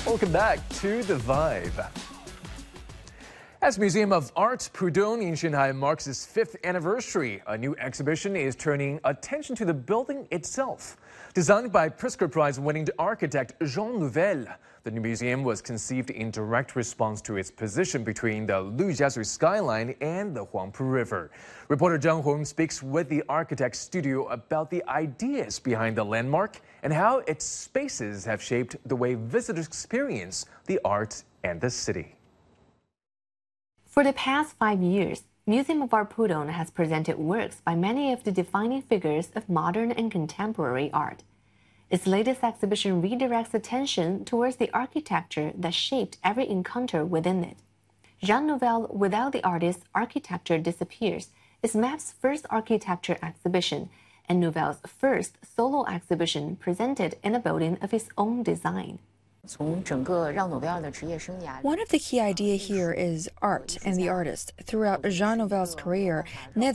Welcome back to The Vibe. As Museum of Art Pudong in Shanghai marks its 5th anniversary, a new exhibition is turning attention to the building itself. Designed by Pritzker Prize-winning architect Jean Nouvel, the new museum was conceived in direct response to its position between the Lujiazui skyline and the Huangpu River. Reporter Zhang Hong speaks with the architect's studio about the ideas behind the landmark and how its spaces have shaped the way visitors experience the art and the city. For the past 5 years, Museum of Art Pudong has presented works by many of the defining figures of modern and contemporary art. Its latest exhibition redirects attention towards the architecture that shaped every encounter within it. Jean Nouvel, Without the Artist, Architecture Disappears, is MAP's first architecture exhibition and Nouvel's first solo exhibition presented in a building of his own design. One of the key ideas here is art and the artist. Throughout Jean Nouvel's career,